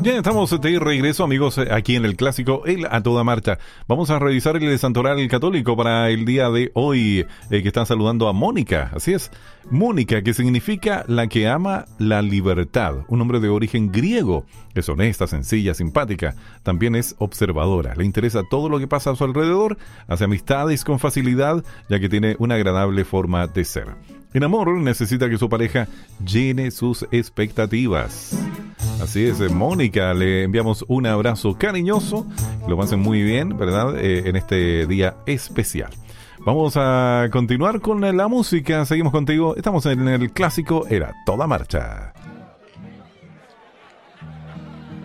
Ya estamos de regreso, amigos, aquí en el clásico El a Toda Marcha. Vamos a revisar el santoral católico para el día de hoy, que están saludando a Mónica. Así es, Mónica, que significa la que ama la libertad. Un nombre de origen griego. Es honesta, sencilla, simpática. También es observadora. Le interesa todo lo que pasa a su alrededor. Hace amistades con facilidad, ya que tiene una agradable forma de ser. En amor, necesita que su pareja llene sus expectativas. Así es, Mónica, le enviamos un abrazo cariñoso. Lo pasen muy bien, ¿verdad? En este día especial. Vamos a continuar con la música. Seguimos contigo. Estamos en el clásico Era Toda Marcha.